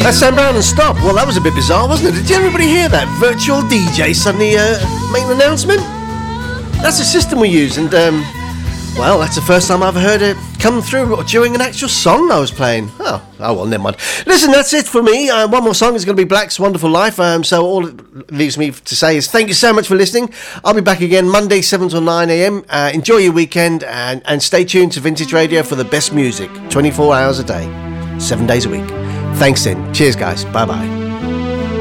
That's Sam Brown and Stop. Well, that was a bit bizarre, wasn't it? Did everybody hear that? Virtual DJ suddenly make an announcement? That's the system we use, and well, that's the first time I've heard it come through during an actual song I was playing. Oh well, never mind. Listen, that's it for me. One more song is going to be Black's Wonderful Life. So all it leaves me to say is thank you so much for listening. I'll be back again Monday, 7 till 9 a.m. Enjoy your weekend and stay tuned to Vintage Radio for the best music, 24 hours a day, 7 days a week. Thanks then. Cheers, guys. Bye-bye.